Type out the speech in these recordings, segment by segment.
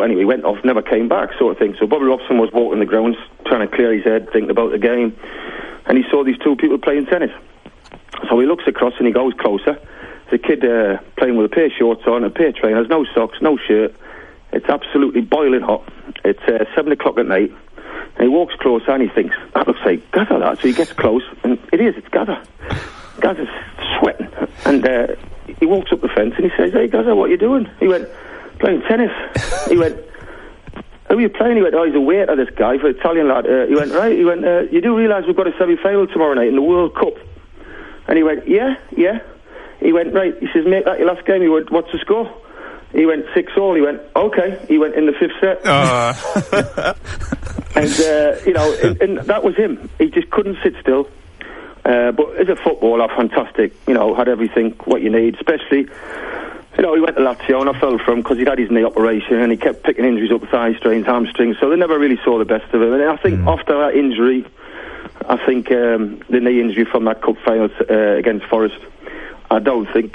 anyway, he went off, never came back, sort of thing. So Bobby Robson was walking the grounds, trying to clear his head, thinking about the game, and he saw these two people playing tennis. So he looks across and he goes closer. There's a kid playing with a pair of shorts on, a pair of trainers, no socks, no shirt. It's absolutely boiling hot. It's 7 o'clock at night. And he walks closer and he thinks, that looks like Gazza, that. So he gets close, and it's Gazza. Gazza's sweating. And he walks up the fence and he says, hey, Gazza, what are you doing? He went, playing tennis. He went, who are you playing? He went, oh, he's a waiter, this guy, for Italian lad. He went, right. He went, you do realise we've got a semi-final tomorrow night in the World Cup? And he went, yeah. He went, right. He says, mate, that your last game? He went, what's the score? He went 6-all. He went, okay. He went in the 5th set. And, and that was him. He just couldn't sit still. But as a footballer, fantastic. Had everything, what you need, especially, he went to Lazio and I fell for him because he'd had his knee operation and he kept picking injuries up, thigh strains, hamstrings, so they never really saw the best of him. And I think after that injury, the knee injury from that cup final against Forest, I don't think,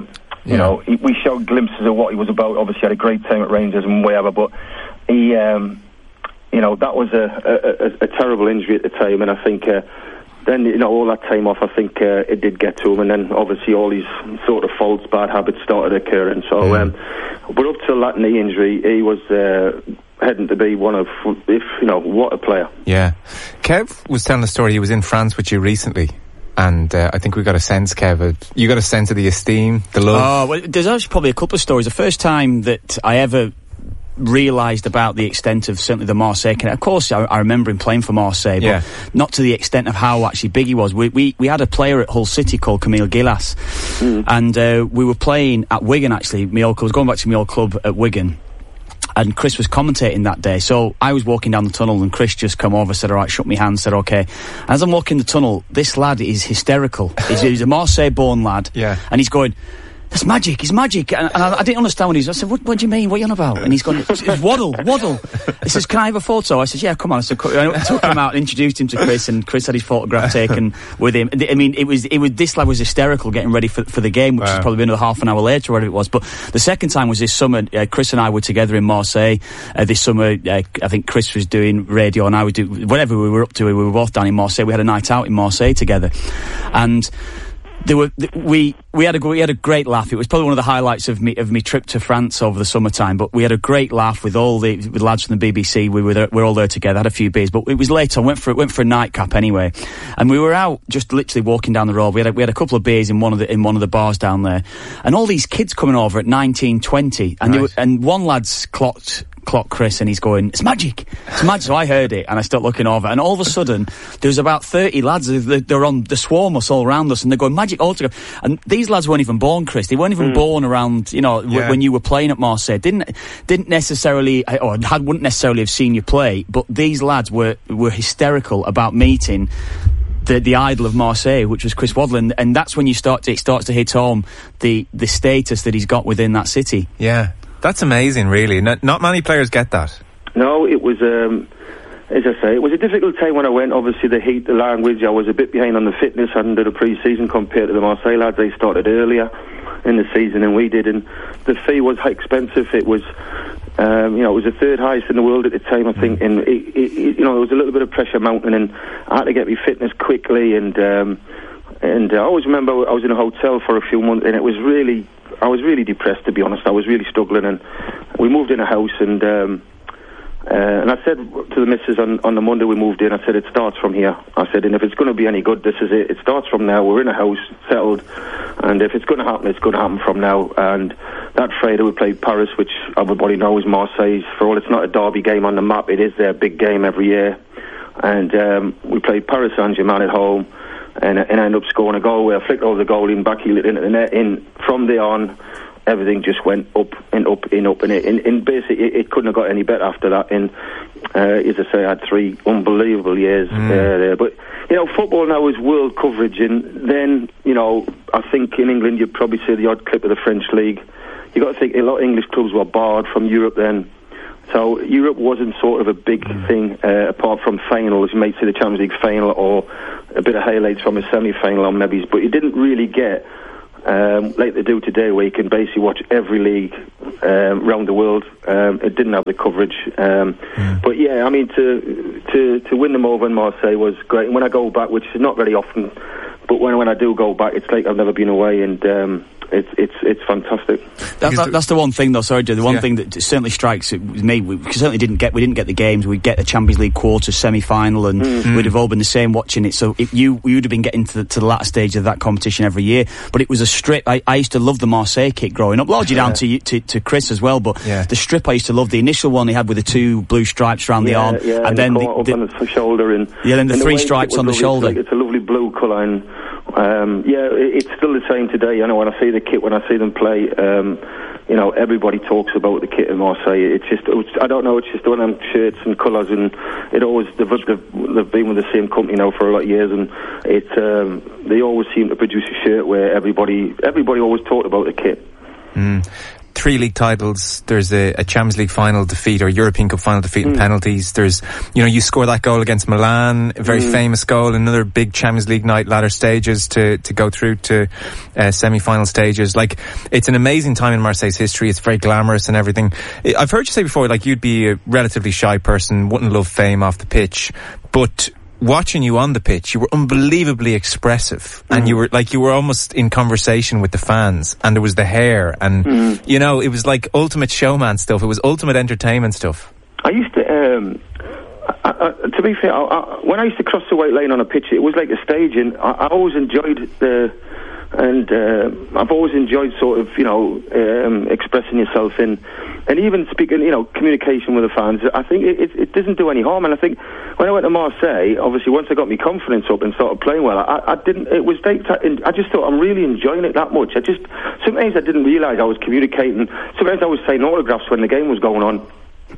we showed glimpses of what he was about. Obviously, he had a great time at Rangers and whatever, but he, that was a terrible injury at the time, and I think then, all that time off, I think it did get to him, and then obviously all these sort of faults, bad habits started occurring. So, but up till that knee injury, he was heading to be one of, what a player. Yeah. Kev was telling a story. He was in France with you recently. And I think we got a sense, Kev, you got a sense of the esteem, the love. Oh, well, there's actually probably a couple of stories. The first time that I ever realised about the extent of certainly the Marseille connect. Of course, I remember him playing for Marseille, but not to the extent of how actually big he was. We had a player at Hull City called Camille Gilas, and we were playing at Wigan, actually. My old club, I was going back to my old club at Wigan. And Chris was commentating that day. So I was walking down the tunnel and Chris just come over, said, all right, shook my hand, said, okay. And as I'm walking the tunnel, this lad is hysterical. He's a Marseille-born lad. Yeah. And he's going, that's magic, it's magic. And I didn't understand what he was. I said, what do you mean? What are you on about? And he's going, it's Waddle. He says, can I have a photo? I said, yeah, come on. So I took him out and introduced him to Chris, and Chris had his photograph taken with him. I mean, it was this lad was hysterical getting ready for the game, which was probably another half an hour later or whatever it was. But the second time was this summer. Chris and I were together in Marseille. This summer, I think Chris was doing radio and I would do whatever we were up to. We were both down in Marseille. We had a night out in Marseille together. And we had a great laugh. It was probably one of the highlights of me trip to France over the summertime. But we had a great laugh with all with lads from the BBC. We were all there together, had a few beers. But it was late on. Went for a nightcap anyway, and we were out just literally walking down the road. We had a couple of beers in one of the bars down there, and all these kids coming over at 19:20, and and one lad's clocked Chris, and he's going, it's magic. So I heard it and I started looking over, and all of a sudden there was about 30 lads. They're on the swarm us all around us, and they're going magic all together. And these lads weren't even born, Chris. They weren't even born around, when you were playing at Marseille. Didn't necessarily, or wouldn't necessarily have seen you play. But these lads were hysterical about meeting the idol of Marseille, which was Chris Waddle, and that's when it starts to hit home the status that he's got within that city. Yeah. That's amazing, really. Not many players get that. No, it was, as I say, it was a difficult time when I went. Obviously, the heat, the language, I was a bit behind on the fitness. I hadn't done a pre-season compared to the Marseille lads. They started earlier in the season than we did, and the fee was expensive. It was, it was the third highest in the world at the time, I think, and there was a little bit of pressure mounting, and I had to get my fitness quickly, and I always remember I was in a hotel for a few months, and I was really depressed, to be honest. I was really struggling, and we moved in a house, and I said to the missus on the Monday we moved in, I said, it starts from here. I said, and if it's going to be any good, this is it. It starts from now. We're in a house, settled, and if it's going to happen, it's going to happen from now. And that Friday we played Paris, which everybody knows Marseille. For all it's not a derby game on the map, it is their big game every year. And we played Paris Saint-Germain at home, and I ended up scoring a goal where I flicked over the goal in, backheel it into the net. From there on, everything just went up and up and up, and basically it couldn't have got any better after that. And as I say, I had 3 unbelievable years there. But football now is world coverage, and then I think in England you'd probably see the odd clip of the French league. You got to think a lot of English clubs were barred from Europe then. So Europe wasn't sort of a big thing, apart from finals. You might see the Champions League final or a bit of highlights from a semi-final or maybe, but you didn't really get like they do today, where you can basically watch every league around the world. It didn't have the coverage, but yeah, I mean, to win them over in Marseille was great. And when I go back, which is not very often, but when I do go back, it's like I've never been away, and it's fantastic. That's the one thing, though. Sorry, Joe. The one thing that certainly strikes me, we certainly didn't get the games. We get the Champions League quarters, semi-final, and we'd have all been the same watching it. So you would have been getting to the latter stage of that competition every year. But it was a strip. I used to love the Marseille kit growing up. Largely down to Chris as well. But the strip I used to love. The initial one he had with the 2 blue stripes around the arm, and then up on the shoulder, and then the 3 stripes on the shoulder. It's a lovely blue colour, and it's still the same today. You know, when I see the kit, when I see them play, you know, everybody talks about the kit in Marseille. I don't know, it's just one of them shirts and colours, and it always, they've been with the same company now for a lot of years, and they always seem to produce a shirt where everybody always talked about the kit. 3 league titles, there's a Champions League final defeat or European Cup final defeat in penalties. There's, you know, you score that goal against Milan, a very famous goal, another big Champions League night, ladder stages to go through to semi-final stages. Like, it's an amazing time in Marseille's history. It's very glamorous and everything. I've heard you say before, like, you'd be a relatively shy person, wouldn't love fame off the pitch, but watching you on the pitch, you were unbelievably expressive, and you were almost in conversation with the fans, and there was the hair, and you know, it was like ultimate showman stuff. It was ultimate entertainment stuff. I used to, to be fair, when I used to cross the white line on a pitch, it was like a stage, and I always enjoyed I've always enjoyed sort of, you know, expressing yourself and even speaking, you know, communication with the fans. I think it doesn't do any harm. And I think when I went to Marseille, obviously once I got my confidence up and started playing well, I just thought I'm really enjoying it that much. Sometimes I didn't realise I was communicating. Sometimes I was saying autographs when the game was going on.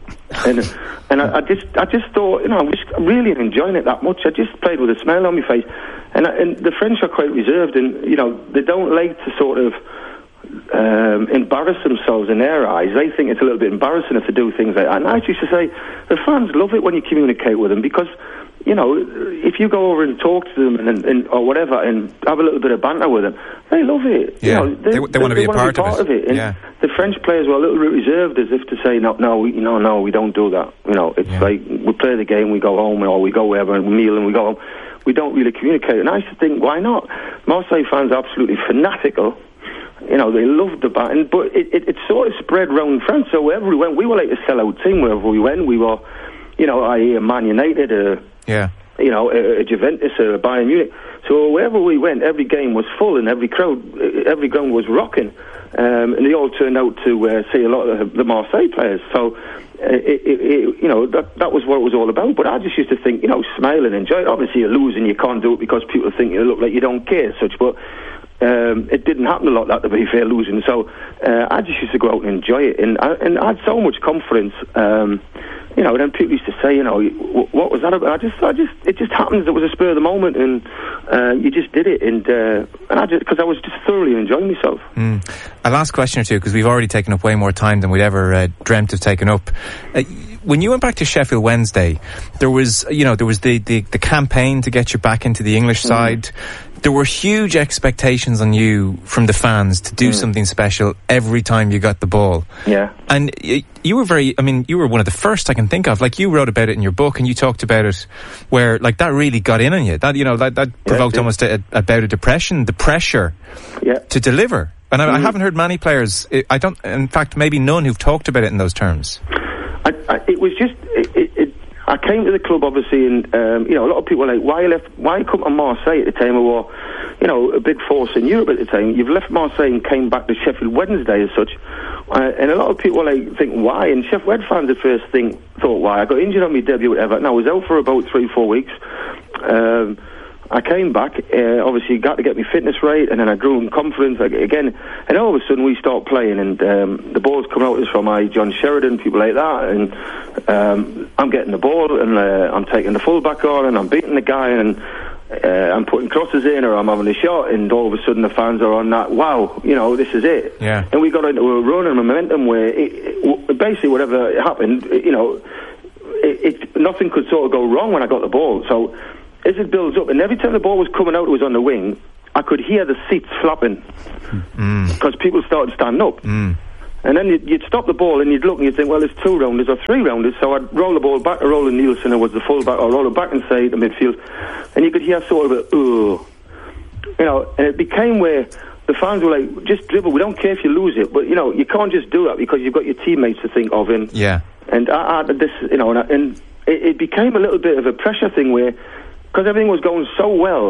And I just thought, you know, I'm really enjoying it that much. I just played with a smile on my face, and the French are quite reserved, and you know, they don't like to sort of embarrass themselves in their eyes. They think it's a little bit embarrassing if they do things like that. And I used to say the fans love it when you communicate with them, because, you know, if you go over and talk to them and or whatever and have a little bit of banter with them, they love it. Yeah, you know, they want to be a part of it. And the French players were a little bit reserved, as if to say, no, we don't do that. You know, it's like we play the game, we go home, or we go wherever and we meal and we go home. We don't really communicate. And I used to think, why not? Marseille fans are absolutely fanatical. You know, they loved the band, but it sort of spread around France. So wherever we went, we were like a sellout team. Wherever we went, we were, you know, a Man United, you know, a Juventus, a Bayern Munich. So wherever we went, every game was full, and every ground was rocking. And they all turned out to see a lot of the Marseille players. So, you know, that was what it was all about. But I just used to think, you know, smile and enjoy it. Obviously, you're losing, you can't do it because people think you look like you don't care as such. But it didn't happen a lot, that, to be fair, losing. So I just used to go out and enjoy it. And I had so much confidence. You know, then people used to say, you know, what was that about? It just happens. It was a spur of the moment, and you just did it, and because I was just thoroughly enjoying myself. A last question or two, because we've already taken up way more time than we'd ever dreamt of taking up. When you went back to Sheffield Wednesday, there was the campaign to get you back into the English side. There were huge expectations on you from the fans to do something special every time you got the ball. Yeah. And you were you were one of the first I can think of. Like, you wrote about it in your book, and you talked about it where, like, that really got in on you. That, you know, that provoked almost a bout of depression, the pressure to deliver. And I haven't heard many players, in fact, maybe none, who've talked about it in those terms. It was just... I came to the club, obviously, and you know, a lot of people were like, why come to Marseille at the time? We were, you know, a big force in Europe at the time. You've left Marseille and came back to Sheffield Wednesday as such. And a lot of people were like, think, why? And Sheffield Wed fans, the first thing, thought, why? I got injured on my debut at Everton. I was out for about 3-4 weeks. I came back, obviously got to get my fitness right, and then I grew in confidence again. And all of a sudden we start playing, and the ball's coming out from John Sheridan, people like that, and I'm getting the ball, and I'm taking the fullback on, and I'm beating the guy, and I'm putting crosses in, or I'm having a shot, and all of a sudden the fans are on that, wow, you know, this is it. Yeah. And we got into a run and a momentum where basically whatever happened, you know, nothing could sort of go wrong when I got the ball. So as it builds up, and every time the ball was coming out, it was on the wing, I could hear the seats flapping because people started standing up. And then you'd stop the ball and you'd look and you'd think, well, there's 2 rounders or 3 rounders, so I'd roll the ball back to Roland Nielsen, who was the full-back, or roll it back inside the midfield, and you could hear sort of a, you know, and it became where the fans were like, just dribble, we don't care if you lose it, but, you know, you can't just do that because you've got your teammates to think of, and I this, you know, and it became a little bit of a pressure thing where, because everything was going so well,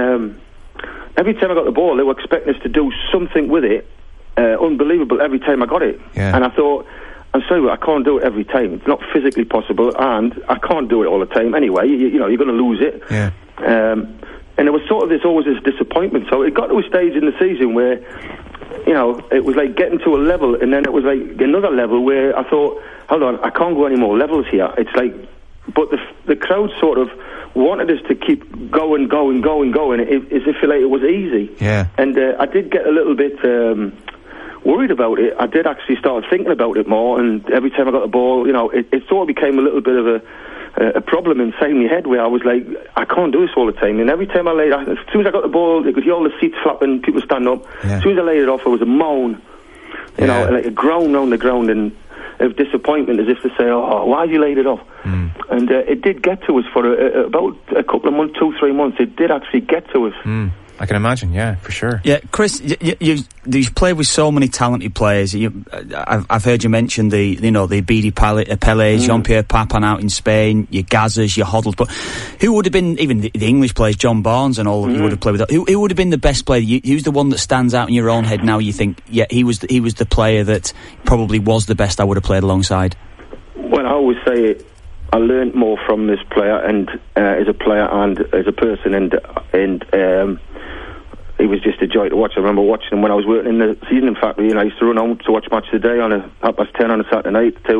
every time I got the ball, they were expecting us to do something with it, unbelievable every time I got it. And I thought, I'm sorry, but I can't do it every time. It's not physically possible, and I can't do it all the time anyway. You know, you're going to lose it. And there was sort of always this disappointment. So it got to a stage in the season where, you know, it was like getting to a level, and then it was like another level where I thought, hold on, I can't go any more levels here. It's like, but the crowd sort of wanted us to keep going, as if like it was easy. And I did get a little bit worried about it. I did actually start thinking about it more, and every time I got the ball, you know, it sort of became a little bit of a problem inside my head where I was like, I can't do this all the time. And every time I laid out, as soon as I got the ball, you could hear all the seats flapping, people stand up. As soon as I laid it off, it was a moan, you know, like a groan round the ground, and of disappointment, as if to say, oh, why have you laid it off? And it did get to us for about a couple of months, 2-3 months. It did actually get to us. I can imagine, yeah, for sure. Yeah, Chris, you've played with so many talented players. I've heard you mention the Abidi Pele, Jean-Pierre Papin out in Spain, your Gazas, your Hoddles, but who would have been, even the English players, John Barnes and all, you would have played with, who would have been the best player? Who's the one that stands out in your own head now you think, yeah, he was the player that probably was the best I would have played alongside? Well, I always say I learned more from this player, and as a player and as a person, and he was just a joy to watch. I remember watching him when I was working in the seasoning factory, and I used to run home to watch Match of the Day on 10:30 on a Saturday night to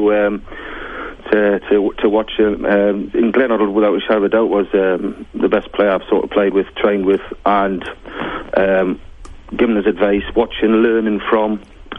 watch him. In Glenn Hoddle, without a shadow of a doubt, was the best player I've sort of played with, trained with, and given his advice, watching, learning from.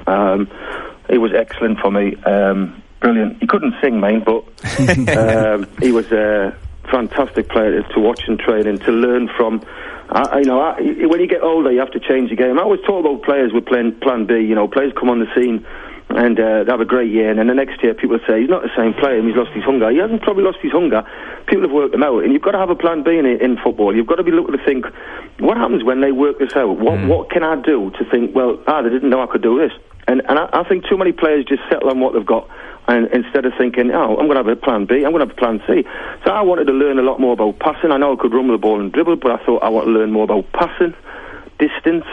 He was excellent for me. Brilliant. He couldn't sing, mate, but he was a fantastic player to watch and train and to learn from. When you get older, you have to change the game. I always talk about players with playing Plan B. You know, players come on the scene and they have a great year, and then the next year people say he's not the same player and he's lost his hunger. He hasn't probably lost his hunger. People have worked him out, and you've got to have a Plan B in football. You've got to be looking to think, what happens when they work this out? What can I do to think, well, they didn't know I could do this? And I think too many players just settle on what they've got, and instead of thinking, I'm going to have a Plan B, I'm going to have a Plan C. So I wanted to learn a lot more about passing. I know I could run with the ball and dribble, but I thought I want to learn more about passing, distance.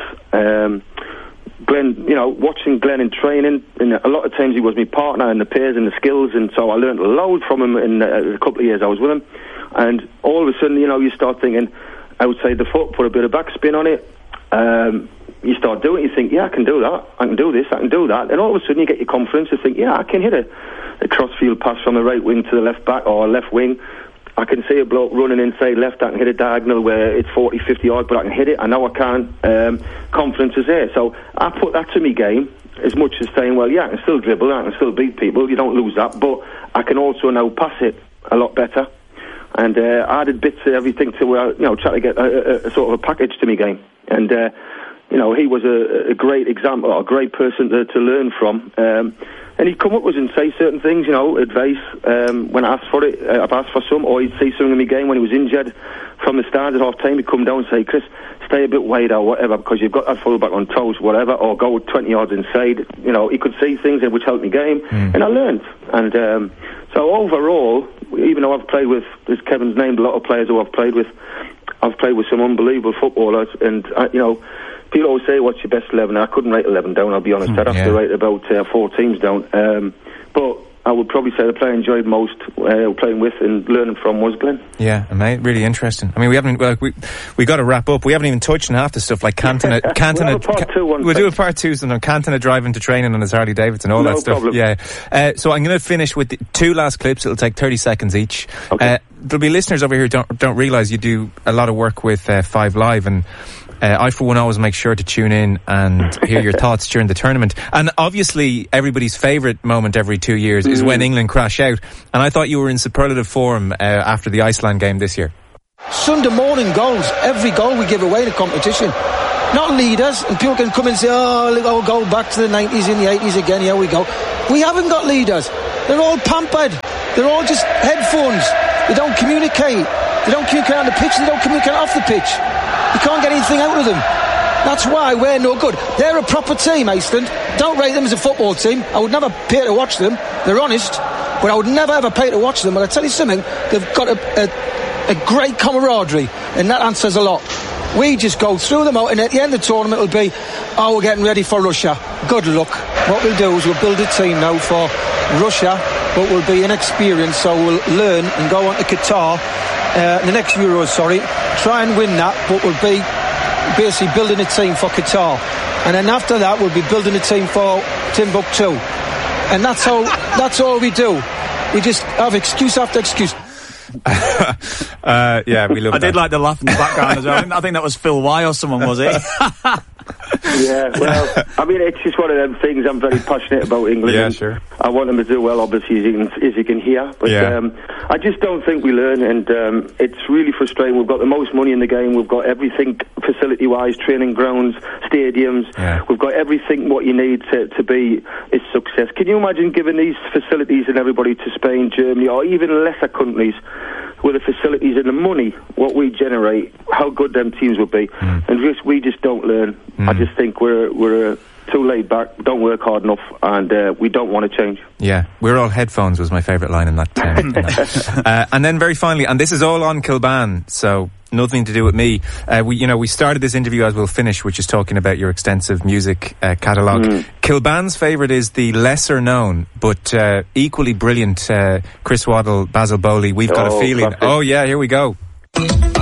Glenn, watching Glenn in training, and a lot of times he was my partner in the pairs and the skills, and so I learned a load from him in a couple of years I was with him. And all of a sudden, you start thinking outside the foot, put a bit of backspin on it. You start doing it, you think, yeah, I can do that, I can do this, I can do that. And all of a sudden you get your confidence to think, yeah, I can hit a crossfield pass from the right wing to the left back or left wing. I can see a bloke running inside left, I can hit a diagonal where it's 40, 50 yards, but I can hit it, I know I can. Confidence is there. So I put that to me game, as much as saying, well, yeah, I can still dribble, I can still beat people, you don't lose that, but I can also now pass it a lot better. And I added bits of everything to, try to get a sort of a package to me game. And, he was a great example, a great person to learn from. And he'd come up with us and say certain things, advice, when I asked for it. I've asked for some, or he'd see something in my game when he was injured from the start at half-time. He'd come down and say, Chris, stay a bit wide or whatever, because you've got that full-back on toes, whatever, or go 20 yards inside. He could see things which helped me game. And I learned. And so overall, even though I've played with, as Kevin's named a lot of players who I've played with some unbelievable footballers, and, people always say, what's your best 11? I couldn't write 11 down, I'll be honest. I'd have to write about 4 teams down. But I would probably say the player I enjoyed most playing with and learning from was Glenn. Yeah, mate, really interesting. I mean, we got to wrap up. We haven't even touched on half the stuff like Cantona. We'll do a part 2 sometime. Cantona driving to training on his Harley Davidson, all that stuff. Problem. Yeah. So I'm going to finish with 2 last clips. It'll take 30 seconds each. Okay. There'll be listeners over here who don't realise you do a lot of work with 5 Live, and I, for one, always make sure to tune in and hear your thoughts during the tournament. And obviously, everybody's favourite moment every 2 years is when England crash out. And I thought you were in superlative form after the Iceland game this year. Sunday morning goals. Every goal we give away in the competition not leaders. And people can come and say, oh, go back to the 90s and the 80s again, here we go. We haven't got leaders. They're all pampered. They're all just headphones. They don't communicate. They don't communicate on the pitch, they don't communicate off the pitch. You can't get anything out of them. That's why we're no good. They're a proper team, Iceland. Don't rate them as a football team. I would never pay to watch them. They're honest. But I would never ever pay to watch them. But I tell you something, they've got a great camaraderie, and that answers a lot. We just go through them out, and at the end of the tournament it'll be, we're getting ready for Russia. Good luck. What we'll do is we'll build a team now for Russia, but we'll be inexperienced, so we'll learn and go on to Qatar, the next Euros, try and win that, but we'll be basically building a team for Qatar. And then after that we'll be building a team for Timbuktu. And that's all we do. We just have excuse after excuse. Yeah, we love I did like the laugh in the background as well. I think that was Phil Y or someone, was it? Yeah, well, I mean, it's just one of them things. I'm very passionate about England. Yeah, sure. I want them to do well, obviously, as you can hear. But I just don't think we learn, and it's really frustrating. We've got the most money in the game. We've got everything facility-wise, training grounds, stadiums. Yeah. We've got everything what you need to be a success. Can you imagine giving these facilities and everybody to Spain, Germany, or even lesser countries with the facilities and the money, what we generate, how good them teams would be. And we just don't learn. I just think we're too laid back, don't work hard enough, and we don't want to change. Yeah, we're all headphones was my favourite line in that. And then very finally, and this is all on Kilban, so nothing to do with me. We started this interview as we'll finish, which is talking about your extensive music catalogue. Kilban's favourite is the lesser known, but equally brilliant Chris Waddle, Basil Bowley, We've Got a Feeling. Classic. Oh yeah, here we go.